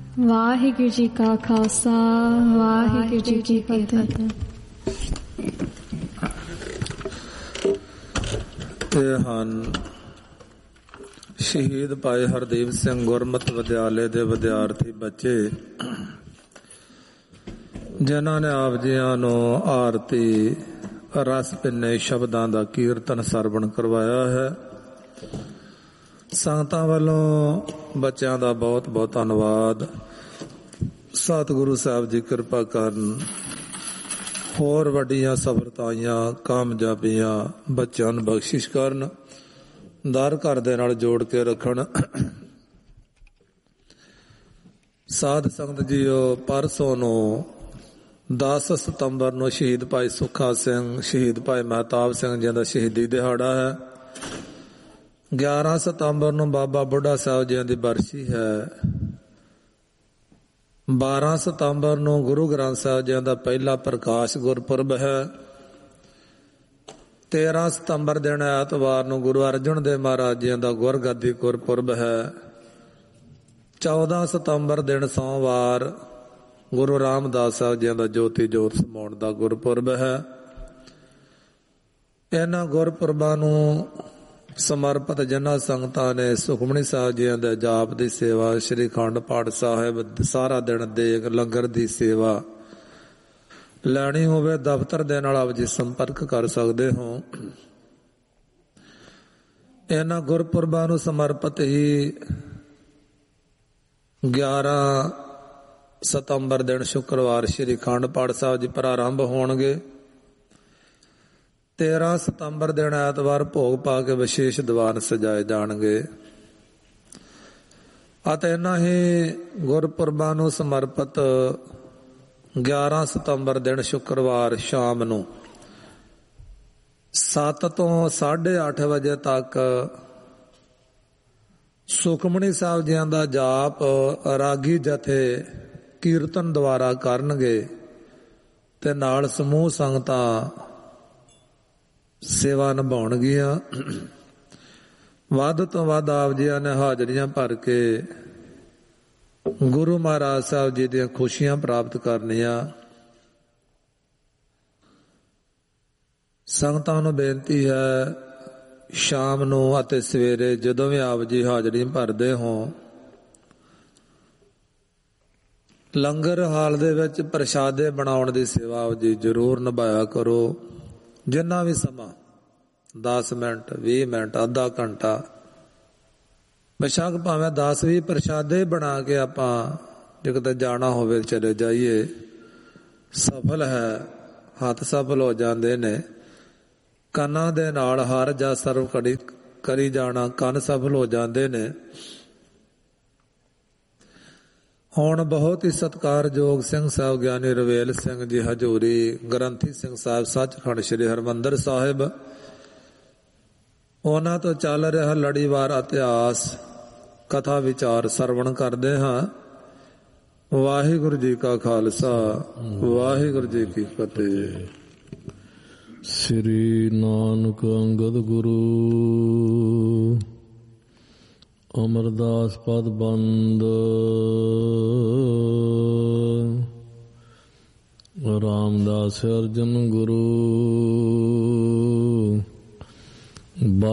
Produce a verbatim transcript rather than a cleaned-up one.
ਵਾਹਿਗੁਰੂ ਜੀ ਕਾ ਖਾਲਸਾ, ਵਾਹਿਗੁਰੂ ਜੀ ਕੀ ਫਤਿਹ। ਇਹ ਹਨ ਸ਼ਹੀਦ ਭਾਈ ਹਰਦੀਪ ਸਿੰਘ ਗੁਰਮਤਿ ਵਿਦਿਆਲੇ ਦੇ ਵਿਦਿਆਰਥੀ ਬੱਚੇ, ਜਿਨ੍ਹਾਂ ਨੇ ਆਪ ਜੀਆਂ ਨੂੰ ਆਰਤੀ ਰਸ ਭਿੰਨੇ ਸ਼ਬਦਾਂ ਦਾ ਕੀਰਤਨ ਸਰਵਣ ਕਰਵਾਇਆ ਹੈ। ਸੰਗਤਾਂ ਵੱਲੋਂ ਬੱਚਿਆਂ ਦਾ ਬਹੁਤ ਬਹੁਤ ਧੰਨਵਾਦ। ਸਤਿਗੁਰੂ ਸਾਹਿਬ ਜੀ ਕਿਰਪਾ ਕਰਨ, ਹੋਰ ਵੱਡੀਆਂ ਸਫਲਤਾਵਾਂ ਕਾਮਯਾਬੀਆਂ ਬੱਚਿਆਂ ਨੂੰ ਬਖਸ਼ਿਸ਼ ਕਰਨ, ਦਰ ਘਰ ਦੇ ਨਾਲ ਜੋੜ ਕੇ ਰੱਖਣ। ਸਾਧ ਸੰਗਤ ਜੀਓ, ਪਰਸੋਂ ਨੂੰ ਦਸ ਸਤੰਬਰ ਨੂੰ ਸ਼ਹੀਦ ਭਾਈ ਸੁੱਖਾ ਸਿੰਘ, ਸ਼ਹੀਦ ਭਾਈ ਮਹਿਤਾਬ ਸਿੰਘ ਜੀ ਦਾ ਸ਼ਹੀਦੀ ਦਿਹਾੜਾ ਹੈ। ਗਿਆਰਾਂ ਸਤੰਬਰ ਨੂੰ ਬਾਬਾ ਬੁੱਢਾ ਸਾਹਿਬ ਜੀ ਦੀ ਬਰਸੀ ਹੈ। ਬਾਰਾਂ ਸਤੰਬਰ ਨੂੰ ਗੁਰੂ ਗ੍ਰੰਥ ਸਾਹਿਬ ਜੀ ਦਾ ਪਹਿਲਾ ਪ੍ਰਕਾਸ਼ ਗੁਰਪੁਰਬ ਹੈ। ਤੇਰਾਂ ਸਤੰਬਰ ਦਿਨ ਐਤਵਾਰ ਨੂੰ ਗੁਰੂ ਅਰਜਨ ਦੇਵ ਮਹਾਰਾਜ ਜੀ ਦਾ ਗੁਰਗੱਦੀ ਗੁਰਪੁਰਬ ਹੈ। ਚੌਦਾਂ ਸਤੰਬਰ ਦਿਨ ਸੋਮਵਾਰ ਗੁਰੂ ਰਾਮਦਾਸ ਸਾਹਿਬ ਜੀ ਦਾ ਜੋਤੀ ਜੋਤ ਸਮਾਉਣ ਦਾ ਗੁਰਪੁਰਬ ਹੈ। ਇਹਨਾਂ ਗੁਰਪੁਰਬਾਂ ਨੂੰ ਸਮਰਪਿਤ ਜਿਨ੍ਹਾਂ ਸੰਗਤਾਂ ਨੇ ਸੁਖਮਨੀ ਸਾਹਿਬ ਜੀ ਦੇ ਜਾਪ ਦੀ ਸੇਵਾ, ਸ੍ਰੀ ਅਖੰਡ ਪਾਠ ਸਾਹਿਬ, ਸਾਰਾ ਦਿਨ ਦੇਗ ਲੰਗਰ ਦੀ ਸੇਵਾ ਲੈਣੀ ਹੋਵੇ, ਦਫ਼ਤਰ ਦੇ ਨਾਲ ਆਪ ਜੀ ਸੰਪਰਕ ਕਰ ਸਕਦੇ ਹੋ। ਇਹਨਾਂ ਗੁਰਪੁਰਬਾਂ ਨੂੰ ਸਮਰਪਿਤ ਹੀ ਗਿਆਰਾਂ ਸਤੰਬਰ ਦਿਨ ਸ਼ੁੱਕਰਵਾਰ ਸ੍ਰੀ ਅਖੰਡ ਪਾਠ ਸਾਹਿਬ ਜੀ ਪ੍ਰਾਰੰਭ ਹੋਣਗੇ। ਤੇਰਾਂ ਸਤੰਬਰ ਦਿਨ ਐਤਵਾਰ ਭੋਗ ਪਾ ਕੇ ਵਿਸ਼ੇਸ਼ ਦੀਵਾਨ ਸਜਾਏ ਜਾਣਗੇ। ਅਤੇ ਇਹਨਾਂ ਹੀ ਗੁਰਪੁਰਬਾਂ ਨੂੰ ਸਮਰਪਿਤ ਗਿਆਰਾਂ ਸਤੰਬਰ ਦਿਨ ਸ਼ੁੱਕਰਵਾਰ ਸ਼ਾਮ ਨੂੰ ਸੱਤ ਤੋਂ ਸਾਢੇ ਅੱਠ ਵਜੇ ਤੱਕ ਸੁਖਮਨੀ ਸਾਹਿਬ ਜੀ ਦਾ ਜਾਪ ਰਾਗੀ ਜਥੇ ਕੀਰਤਨ ਦੁਆਰਾ ਕਰਨਗੇ ਤੇ ਨਾਲ ਸਮੂਹ ਸੰਗਤਾਂ ਸੇਵਾ ਨਿਭਾਉਣਗੀਆਂ। ਵੱਧ ਤੋਂ ਵੱਧ ਆਪ ਜੀਆਂ ਨੇ ਹਾਜ਼ਰੀਆਂ ਭਰ ਕੇ ਗੁਰੂ ਮਹਾਰਾਜ ਸਾਹਿਬ ਜੀ ਦੀਆਂ ਖੁਸ਼ੀਆਂ ਪ੍ਰਾਪਤ ਕਰਨੀਆਂ। ਸੰਗਤਾਂ ਨੂੰ ਬੇਨਤੀ ਹੈ, ਸ਼ਾਮ ਨੂੰ ਅਤੇ ਸਵੇਰੇ ਜਦੋਂ ਵੀ ਆਪ ਜੀ ਹਾਜ਼ਰੀ ਭਰਦੇ ਹੋ, ਲੰਗਰ ਹਾਲ ਦੇ ਵਿੱਚ ਪ੍ਰਸ਼ਾਦੇ ਬਣਾਉਣ ਦੀ ਸੇਵਾ ਆਪ ਜੀ ਜ਼ਰੂਰ ਨਿਭਾਇਆ ਕਰੋ। ਜਿੰਨਾ ਵੀ ਸਮਾਂ, ਦਸ ਮਿੰਟ, ਵੀਹ ਮਿੰਟ, ਅੱਧਾ ਘੰਟਾ, ਬੇਸ਼ੱਕ ਭਾਵੇਂ ਦਸ ਵੀਹ ਪ੍ਰਸ਼ਾਦੇ ਬਣਾ ਕੇ ਆਪਾਂ ਜੇ ਕਿਤੇ ਜਾਣਾ ਹੋਵੇ ਚਲੇ ਜਾਈਏ, ਸਫਲ ਹੈ, ਹੱਥ ਸਫਲ ਹੋ ਜਾਂਦੇ ਨੇ। ਕੰਨਾਂ ਦੇ ਨਾਲ ਹਰ ਜਾਂ ਸਰਵ ਕੜੀ ਕਰੀ ਜਾਣਾ, ਕੰਨ ਸਫਲ ਹੋ ਜਾਂਦੇ ਨੇ। ਹੁਣ ਬਹੁਤ ਹੀ ਸਤਿਕਾਰਯੋਗ ਸਿੰਘ ਸਾਹਿਬ ਗਿਆਨੀ ਰਵੇਲ ਸਿੰਘ ਜੀ ਹਜ਼ੂਰੀ, ਗ੍ਰੰਥੀ ਸਿੰਘ ਸਾਹਿਬ ਸੱਚਖੰਡ ਸ੍ਰੀ ਹਰਿਮੰਦਰ ਸਾਹਿਬ, ਉਹਨਾਂ ਤੋਂ ਚੱਲ ਰਿਹਾ ਲੜੀਵਾਰ ਇਤਿਹਾਸ ਕਥਾ ਵਿਚਾਰ ਸਰਵਣ ਕਰਦੇ ਹਾਂ। ਵਾਹਿਗੁਰੂ ਜੀ ਕਾ ਖਾਲਸਾ, ਵਾਹਿਗੁਰੂ ਜੀ ਕੀ ਫਤਿਹ। ਸ੍ਰੀ ਨਾਨਕ ਅੰਗਦ ਗੁਰੂ ਅਮਰਦਾਸ ਪਦ ਬੰਦ, ਰਾਮਦਾਸ ਅਰਜਨ ਗੁਰੂ।